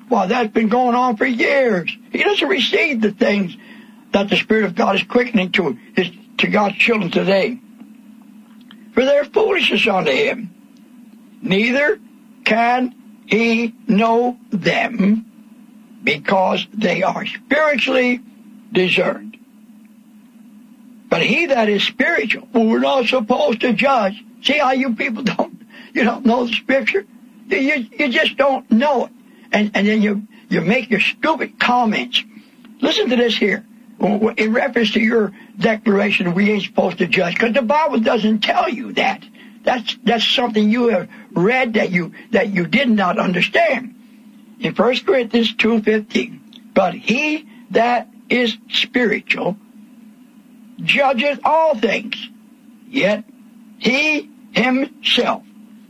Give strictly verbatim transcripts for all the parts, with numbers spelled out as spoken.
Well, that's been going on for years. He doesn't receive the things that the Spirit of God is quickening to his, to God's children today. For their foolishness unto him. Neither can he know them, because they are spiritually discerned. But he that is spiritual, well, we're not supposed to judge. See how you people don't, you don't know the Scripture? You, you just don't know it. And, and then you, you make your stupid comments. Listen to this here, in reference to your declaration we ain't supposed to judge, because the Bible doesn't tell you that. That's, that's something you have read that you, that you did not understand. In First Corinthians two fifteen, but he that is spiritual judgeth all things, yet he himself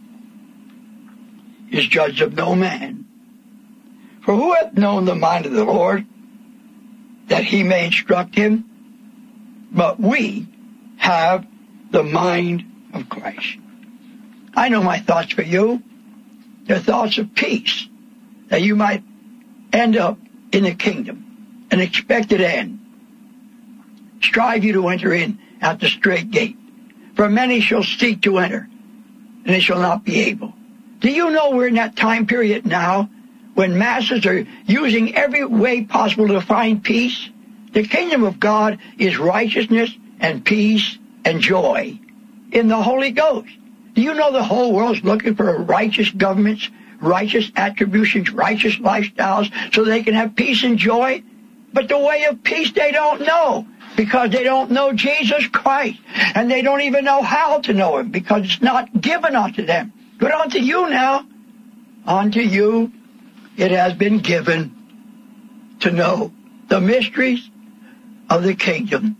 is judged of no man. For who hath known the mind of the Lord, that he may instruct him? But we have the mind of Christ. I know my thoughts for you. They're thoughts of peace, that you might end up in the kingdom, an expected end. Strive you to enter in at the straight gate. For many shall seek to enter, and they shall not be able. Do you know we're in that time period now when masses are using every way possible to find peace? The kingdom of God is righteousness and peace and joy in the Holy Ghost. Do you know the whole world's looking for righteous governments, righteous attributions, righteous lifestyles, so they can have peace and joy? But the way of peace they don't know, because they don't know Jesus Christ, and they don't even know how to know him, because it's not given unto them. But unto you now, unto you it has been given to know the mysteries of the kingdom.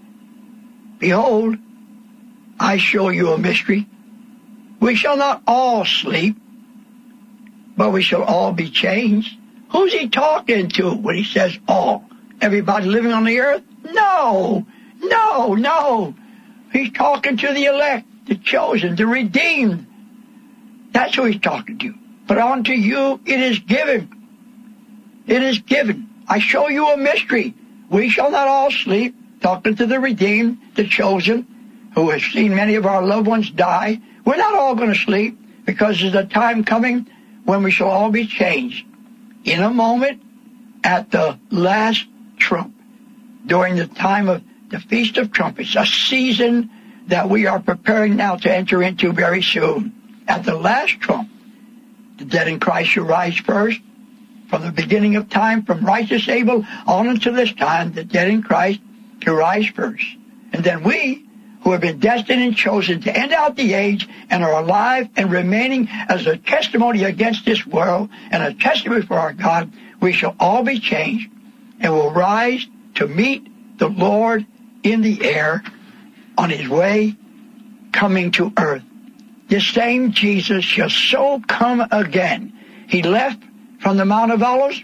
Behold, I show you a mystery. We shall not all sleep, but we shall all be changed. Who's he talking to when he says all? Everybody living on the earth? No, no, no. He's talking to the elect, the chosen, the redeemed. That's who he's talking to. But unto you it is given. It is given. I show you a mystery. We shall not all sleep. Talking to the redeemed, the chosen, who have seen many of our loved ones die. We're not all going to sleep, because there's a time coming when we shall all be changed. In a moment, at the last trump, during the time of the Feast of Trumpets, a season that we are preparing now to enter into very soon. At the last trump, the dead in Christ shall rise first. From the beginning of time, from righteous Abel on until this time, the dead in Christ shall rise first. And then we, who have been destined and chosen to end out the age and are alive and remaining as a testimony against this world and a testimony for our God, we shall all be changed and will rise to meet the Lord in the air on his way coming to earth. This same Jesus shall so come again. He left from the Mount of Olives.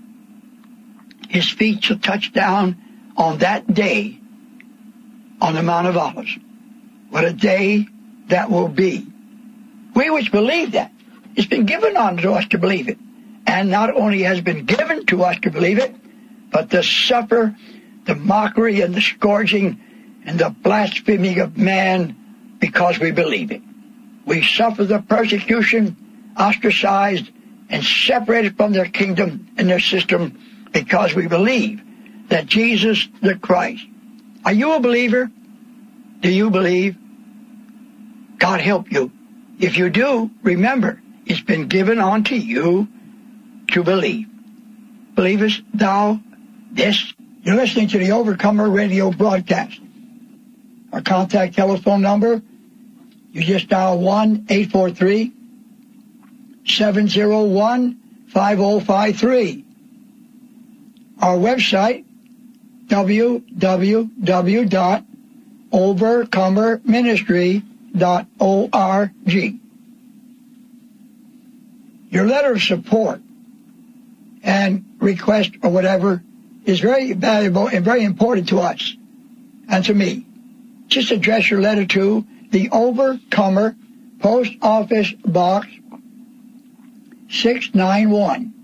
His feet shall touch down on that day on the Mount of Olives. What a day that will be. We which believe that, it's been given unto us to believe it. And not only has been given to us to believe it, but to suffer the mockery and the scourging and the blaspheming of man because we believe it. We suffer the persecution, ostracized, and separated from their kingdom and their system because we believe that Jesus the Christ. Are you a believer? Do you believe? God help you. If you do, remember, it's been given unto you to believe. Believest thou this? You're listening to the Overcomer Radio broadcast. Our contact telephone number, you just dial one eight four three, seven oh one, five oh five three. Our website, w w w dot overcomer ministry dot org. Your letter of support and request or whatever is very valuable and very important to us and to me. Just address your letter to the Overcomer, Post Office Box six nine one,